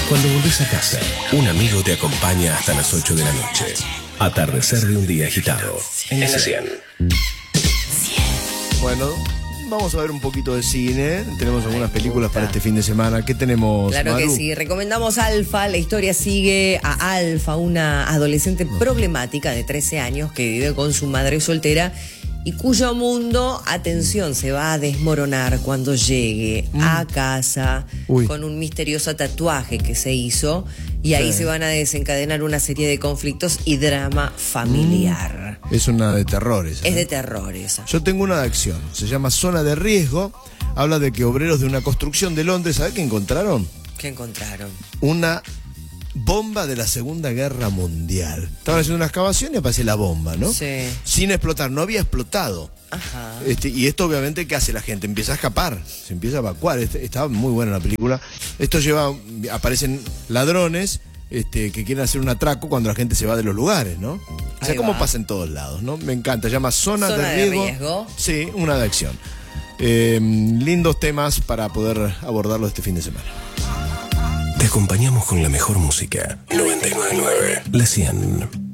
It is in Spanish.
Cuando volvés a casa, un amigo te acompaña hasta las 8 de la noche. Atardecer de un día agitado. En la 100. Bueno, vamos a ver un poquito de cine. Tenemos algunas películas para este fin de semana. ¿Qué tenemos, Claro Maru? que sí. Recomendamos Alfa. La historia sigue a Alfa, una adolescente problemática de 13 años que vive con su madre soltera y cuyo mundo, atención, se va a desmoronar cuando llegue a casa con un misterioso tatuaje que se hizo, y ahí se van a desencadenar una serie de conflictos y drama familiar. Es una de terror esa. Es de terror esa. Yo tengo una de acción. Se llama Zona de Riesgo. Habla de que obreros de una construcción de Londres, ¿sabes qué encontraron? ¿Qué encontraron? Una bomba de la Segunda Guerra Mundial. Estaban haciendo una excavación y aparece la bomba, ¿no? Sí. Sin explotar, no había explotado. Ajá. Y esto obviamente, ¿qué hace la gente? Empieza a escapar, se empieza a evacuar. Estaba muy buena la película. Esto aparecen ladrones que quieren hacer un atraco cuando la gente se va de los lugares, ¿no? O sea, como pasa en todos lados, ¿no? Me encanta, se llama Zona de Riesgo. Sí, una de acción. Lindos temas para poder abordarlo este fin de semana. Te acompañamos con la mejor música. 99.9. La 100.